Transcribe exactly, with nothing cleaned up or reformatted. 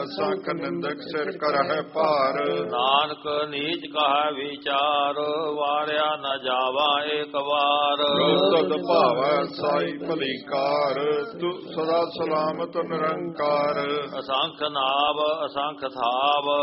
ਸੰਖ ਨਿੰਦਕ ਸਿਰ ਕਰਹਿ ਭਾਰ। ਨਾਨਕ ਨੀਚ ਕਹਾ ਵਿਚਾਰ ਵਾਰਿਆ ਨ ਜਾਵਾ ਏਕ ਵਾਰ। ਤਦ ਭਾਵੈ ਸਾਈ ਭਲੀ ਕਾਰ ਤੂੰ ਸਦਾ ਸਲਾਮਤ ਨਿਰੰਕਾਰ। ਅਸੰਖ ਨਾਭ ਅਸੰਖ ਥਾਵ